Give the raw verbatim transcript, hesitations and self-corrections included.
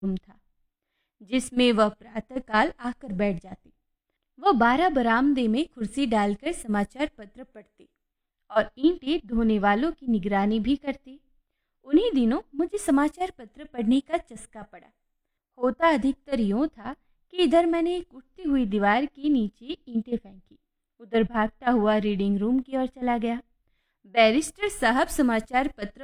Room था जिसमें वह प्रातःकाल आकर बैठ जाती। वह बारह बरामदे में कुर्सी डालकर समाचार पत्र पढ़ती और ईंटें धोने वालों की निगरानी भी करती। उन्हीं दिनों मुझे समाचार पत्र पढ़ने का चस्का पड़ा। होता अधिकतर यूँ था कि इधर मैंने एक उठती हुई दीवार के नीचे ईंटें फेंकी, उधर भागता हुआ रीडिंग रूम की ओर चला गया। बैरिस्टर साहब समाचार पत्र